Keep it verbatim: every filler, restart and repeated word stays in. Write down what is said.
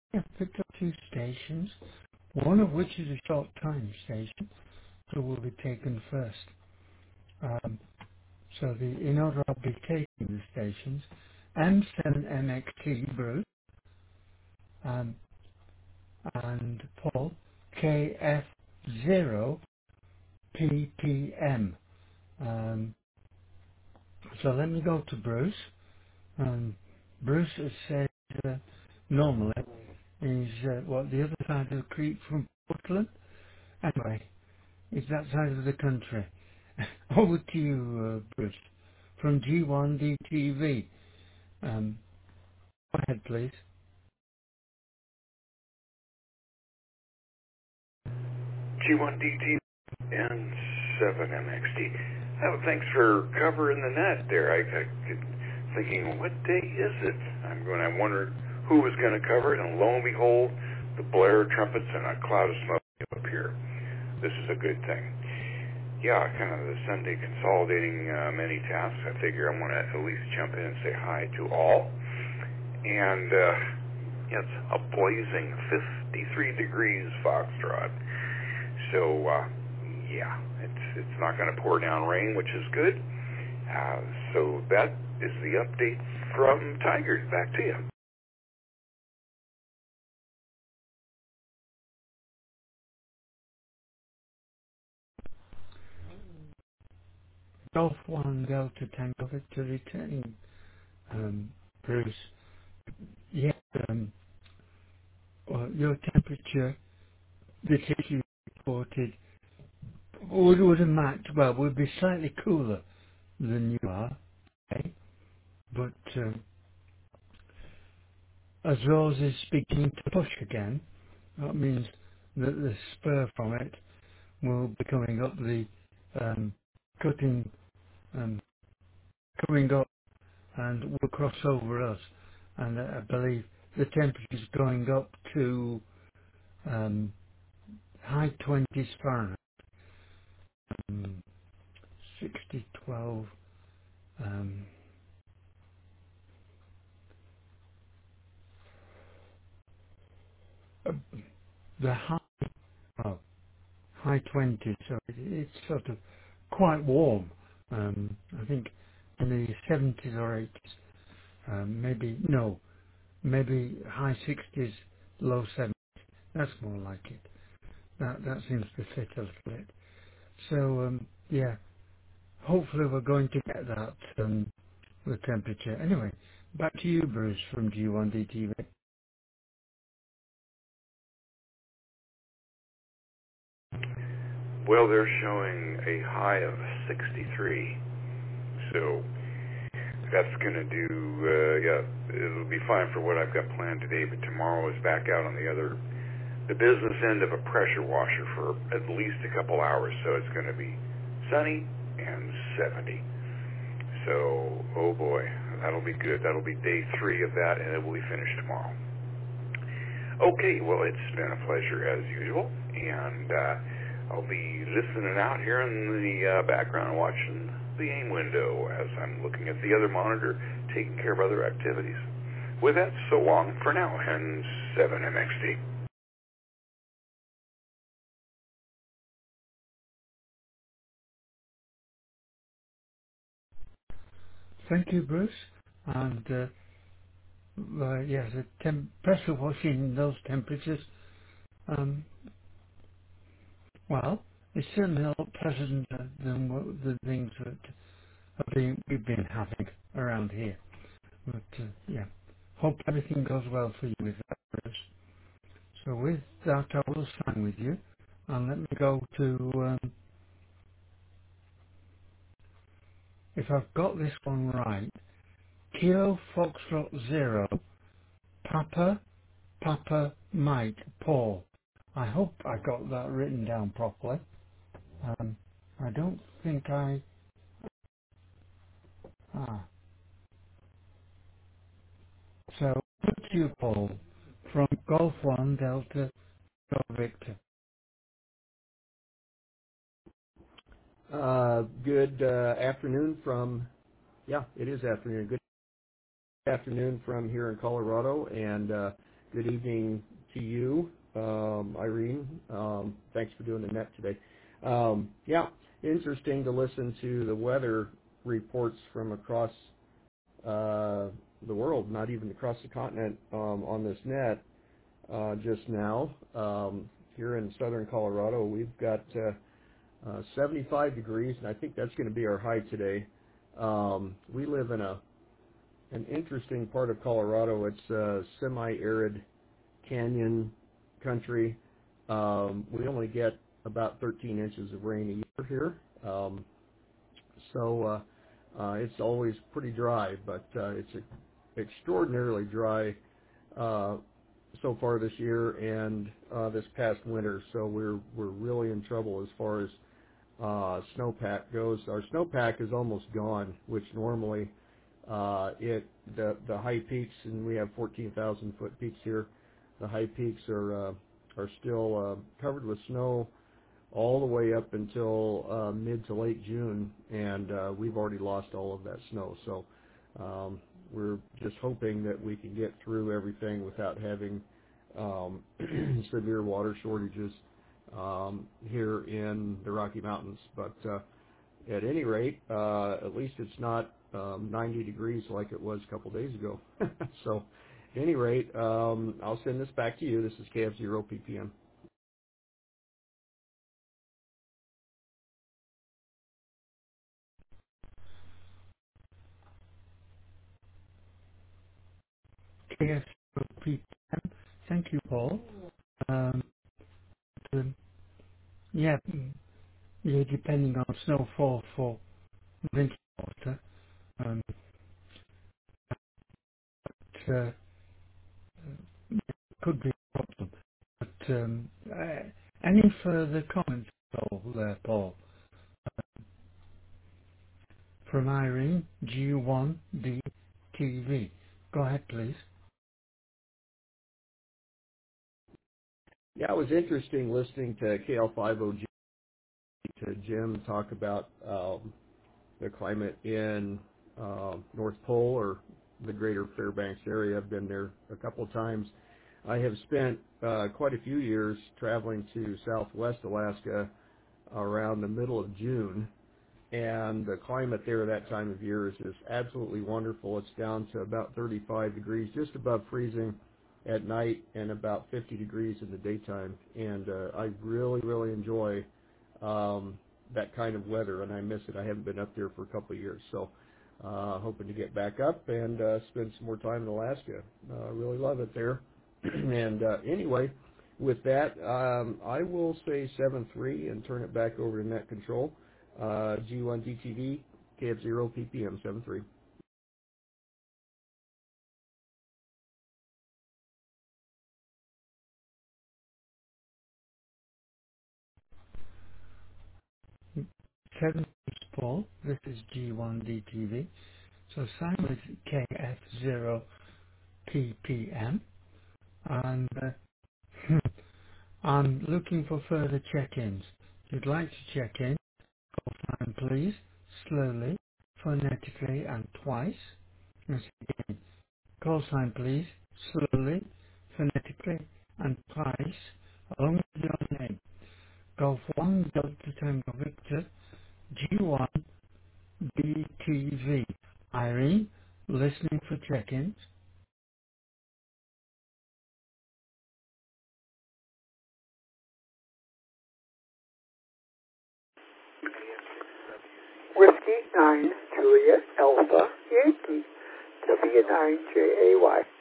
Yeah, picked up two stations, one of which is a short time station, so will be taken first. Um, so the in order I'll be taking the stations, M seven M X T Bruce, um, and Paul, K F zero P P M. Um, so let me go to Bruce. Um, Bruce has said uh, normally is uh, what the other side of the creek from Portland. Anyway, it's that side of the country. Over to you, uh, Bruce, from G one D T V. Um, go ahead, please. G one D T and seven M X D. Oh, thanks for covering the net there. I got thinking, what day is it? I'm going. I wondered who was going to cover it, and lo and behold, the blare of trumpets and a cloud of smoke up here. This is a good thing. Yeah, kind of the Sunday consolidating uh, many tasks. I figure I want to at least jump in and say hi to all. And uh, it's a blazing fifty-three degrees Foxtrot. So, uh, yeah, it's it's not going to pour down rain, which is good. Uh, so that is the update from Tigers. Back to you. Golf one Delta Tango Victor returning, um, Bruce. Yeah, um, well, your temperature, the tissue reported, would, would have matched, well, would be slightly cooler than you are, okay? But um, as Rose is speaking to push again, that means that the spur from it will be coming up the um, cutting, um, coming up and will cross over us. And uh, I believe the temperature is going up to um, high twenties Fahrenheit, um, sixty, twelve. Um, uh, the high, well, high twenties, so it, it's sort of quite warm. Um, I think in the seventies or eighties, um, maybe, no, maybe high sixties, low seventies. That's more like it. That that seems to fit a little bit. So um, yeah, hopefully we're going to get that um, the temperature. Anyway, back to you, Bruce, from G one D T V. Well, they're showing a high of sixty-three. So that's going to do, uh, yeah, it'll be fine for what I've got planned today, but tomorrow is back out on the other, the business end of a pressure washer for at least a couple hours. So it's going to be sunny and seventy. So, oh boy, that'll be good. That'll be day three of that, and it will be finished tomorrow. Okay, well, it's been a pleasure as usual, and uh, I'll be listening out here in the uh, background, watching the AIM window as I'm looking at the other monitor, taking care of other activities. With that, so long for now, and seven M X D. Thank you, Bruce. And uh, uh, yes, the temp- pressure washing in those temperatures, um, well, it's certainly a lot pleasanter than what the things that have been, we've been having around here. But uh, yeah, hope everything goes well for you with that, Bruce. So with that, I will sign with you, and let me go to, um, if I've got this one right, Kilo Foxtrot Zero, Papa, Papa, Mike, Paul. I hope I got that written down properly. Um, I don't think I, ah, so, to you, Paul, from Golf one Delta Golf Victor. Uh, good uh, afternoon from, yeah, it is afternoon. Good afternoon from here in Colorado, and uh, good evening to you, um, Irene. Um, thanks for doing the net today. Um, yeah, interesting to listen to the weather reports from across uh, the world, not even across the continent, um, on this net uh, just now. Um, here in southern Colorado, we've got uh, uh, seventy-five degrees, and I think that's going to be our high today. Um, we live in a an interesting part of Colorado. It's uh, semi-arid canyon country. Um, we only get about thirteen inches of rain a year here, um, so uh, uh, it's always pretty dry. But uh, it's a, extraordinarily dry uh, so far this year and uh, this past winter. So we're we're really in trouble as far as uh, snowpack goes. Our snowpack is almost gone, which normally uh, it the the high peaks, and we have fourteen thousand foot peaks here. The high peaks are uh, are still uh, covered with snow all the way up until uh, mid to late June, and uh, we've already lost all of that snow. So um, we're just hoping that we can get through everything without having um, severe water shortages um, here in the Rocky Mountains. But uh, at any rate, uh, at least it's not um, ninety degrees like it was a couple days ago. So at any rate, um, I'll send this back to you. This is K F zero P P M. K S P P M. Thank you, Paul. Um, um, yeah, mm, yeah, depending on snowfall for drinking water, um, it uh, could be a problem. But um, uh, any further comments, Paul, there, Paul? From Irene, G one D T V. Go ahead, please. Yeah, it was interesting listening to K L five O G, to Jim talk about um, the climate in uh, North Pole or the greater Fairbanks area. I've been there a couple of times. I have spent uh, quite a few years traveling to Southwest Alaska around the middle of June, and the climate there that time of year is just absolutely wonderful. It's down to about thirty-five degrees, just above freezing at night, and about fifty degrees in the daytime. And uh, I really, really enjoy um, that kind of weather, and I miss it. I haven't been up there for a couple of years, so uh, hoping to get back up and uh, spend some more time in Alaska. I uh, really love it there. And uh, anyway, with that, um, I will say seven three and turn it back over to Net Control. Uh, G one D T V, K F zero P P M seven three. Seven, Paul. This is G one D T V. So sign with K F zero P P M. And uh, I'm looking for further check-ins. If you'd like to check in, call sign please, slowly, phonetically, and twice. Once again, call sign please, slowly, phonetically, and twice, along with your name. Golf one, Delta Tango Victor, G one, B T V. Irene, listening for check-ins. Whiskey nine Juliet Alpha Yankee W nine J A Y.